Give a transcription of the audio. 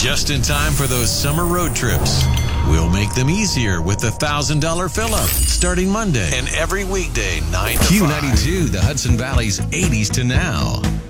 Just in time for those summer road trips. We'll make them easier with the $1,000 fill-up starting Monday and every weekday 9 to 5. Q92, the Hudson Valley's 80s to now.